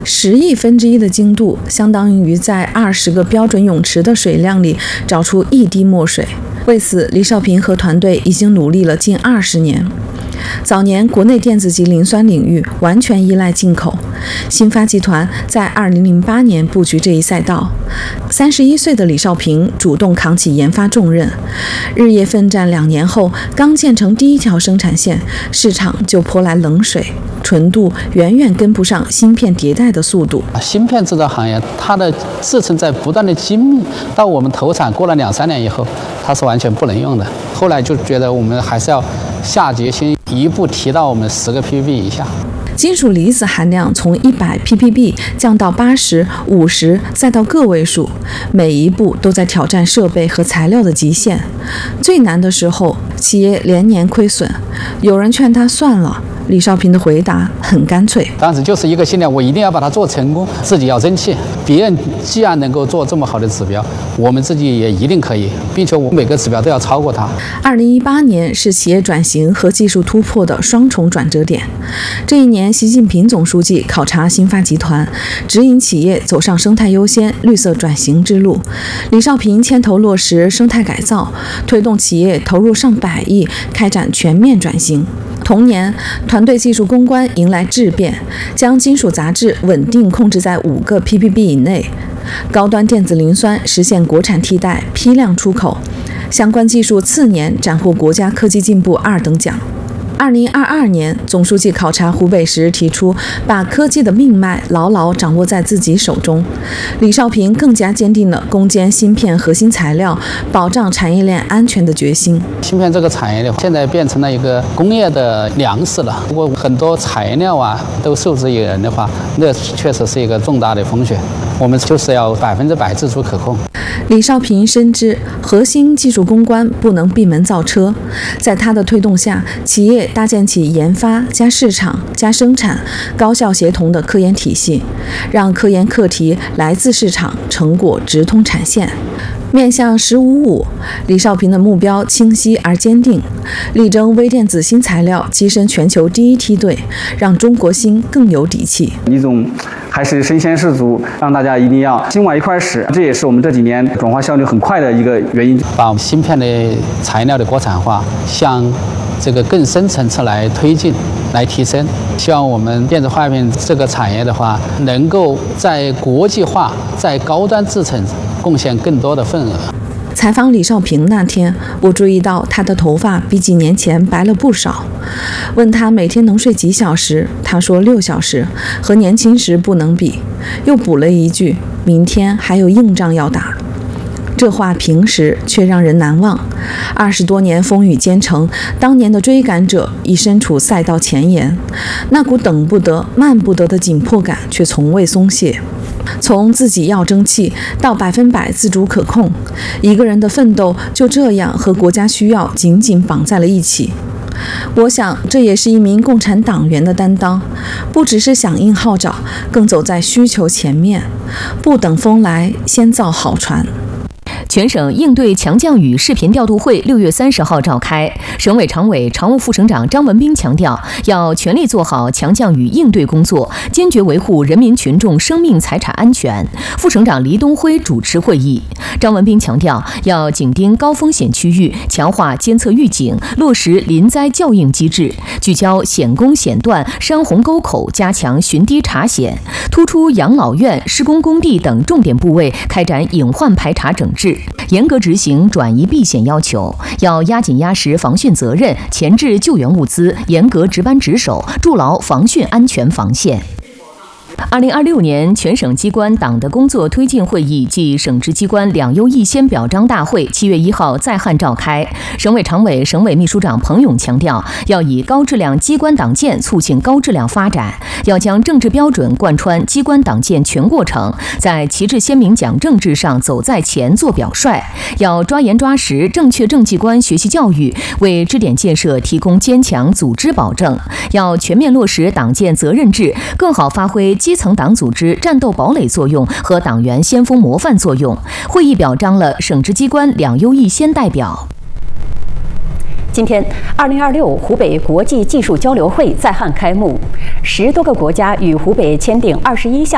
10亿分之一的精度，相当于在20个标准泳池的水量里找出1滴墨水。为此，李少平和团队已经努力了近20年。早年国内电子级磷酸领域完全依赖进口，新发集团在2008年布局这一赛道。31岁的李少平主动扛起研发重任，日夜奋战2年后，刚建成第1条生产线，市场就泼来冷水，纯度远远跟不上芯片迭代的速度。 芯片制造行业，它的制程在不断的精密，到我们投产过了2-3年以后，它是完全不能用的。后来就觉得我们还是要下决心，一步提到我们10个 ppb 以下。 金属离子含量从100 ppb 降到80、50，再到个位数，每一步都在挑战设备和材料的极限。最难的时候，企业连年亏损，有人劝他算了。李少平的回答很干脆， 当时就是一个信念，我一定要把它做成功，自己要争气。别人既然能够做这么好的指标，我们自己也一定可以，并且我每个指标都要超过它。 2018年是企业转型和技术突破的双重转折点。这一年，习近平总书记考察新发集团，指引企业走上生态优先、绿色转型之路。李少平牵头落实生态改造，推动企业投入上百亿，开展全面转型。同年，团队技术攻关迎来质变，将金属杂质稳定控制在5个 ppb 以内，高端电子磷酸实现国产替代、批量出口，相关技术次年斩获国家科技进步2等奖。2022年，总书记考察湖北时提出，把科技的命脉牢牢掌握在自己手中。李少平更加坚定了攻坚芯片核心材料、保障产业链安全的决心。 芯片这个产业的话，现在变成了一个工业的粮食了。如果很多材料都受制于人的话，那确实是一个重大的风险。我们就是要100%自主可控。 李少平深知核心技术攻关不能闭门造车，在他的推动下，企业搭建起研发加市场加生产高效协同的科研体系，让科研课题来自市场，成果直通产线。面向“15+5”，李少平的目标清晰而坚定，力争微电子新材料跻身全球第1梯队，让中国芯更有底气。 李总还是身先士卒，让大家一定要心往一块使，这也是我们这几年转化效率很快的一个原因。 把我们芯片的材料的国产化向这个更深层次来推进、来提升，希望我们电子化学品这个产业的话，能够在国际化、在高端制程贡献更多的份额。 采访李少平那天，我注意到他的头发比几年前白了不少。问他每天能睡几小时，他说6小时，和年轻时不能比。又补了一句：明天还有硬仗要打。这话平时却让人难忘。20多年风雨兼程，当年的追赶者已身处赛道前沿，那股等不得、慢不得的紧迫感却从未松懈。从自己要争气到100%自主可控，一个人的奋斗就这样和国家需要紧紧绑在了一起。我想，这也是一名共产党员的担当，不只是响应号召，更走在需求前面，不等风来，先造好船。 全省应对强降雨视频调度会6月30号召开，省委常委、常务副省长张文彬强调，要全力做好强降雨应对工作，坚决维护人民群众生命财产安全。副省长黎东辉主持会议。张文彬强调，要紧盯高风险区域，强化监测预警，落实临灾校应机制，聚焦险工险段、山洪沟口，加强巡堤查险，突出养老院、施工工地等重点部位，开展隐患排查整治。严格执行转移避险要求，要压紧压实防汛责任，前置救援物资，严格值班值守，筑牢防汛安全防线。2026年全省机关党的工作推进会议暨省直机关2优1先表彰大会7月1号在汉召开。省委常委、省委秘书长彭勇强调，要以高质量机关党建促进高质量发展，要将政治标准贯穿机关党建全过程，在旗帜鲜明讲政治上走在前做表率，要抓严抓实正确政绩观学习教育，为支点建设提供坚强组织保证，要全面落实党建责任制，更好发挥基层党组织战斗堡垒作用和党员先锋模范作用。会议表彰了省直机关2优1先代表。 今天，2026湖北国际技术交流会在汉开幕，10多个国家与湖北签订21项